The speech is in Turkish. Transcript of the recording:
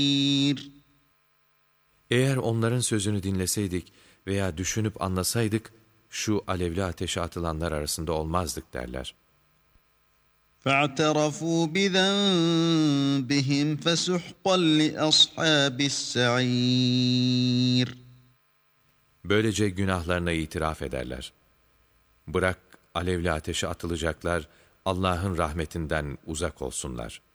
Eğer onların sözünü dinleseydik veya düşünüp anlasaydık, şu alevli ateşe atılanlar arasında olmazdık derler. فَاعْتَرَفُوا بِذَنبِهِمْ فَسُحْقًا لِأَصْحَابِ السَّعِيرِ. Böylece günahlarına itiraf ederler. Bırak alevli ateşe atılacaklar, Allah'ın rahmetinden uzak olsunlar.